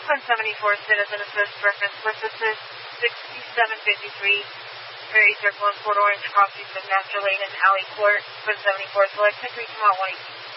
174 Citizen Assist reference purposes 6753 Prairie Circle in Port Orange, crossing from Master Lane and Alley Court. 174 select entry, come out 118.